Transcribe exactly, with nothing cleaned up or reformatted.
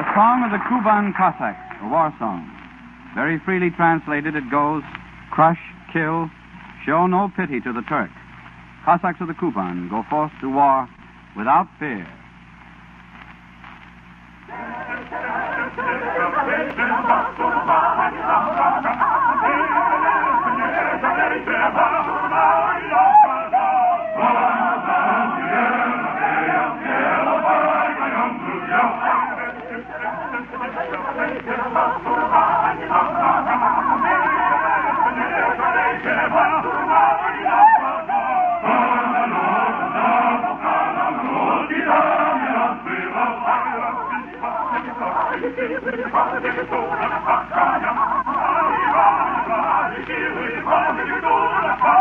A song of the Kuban Cossacks, a war song. Very freely translated, it goes, crush, kill, show no pity to the Turk. Cossacks of the Kuban go forth to war without fear. Bye.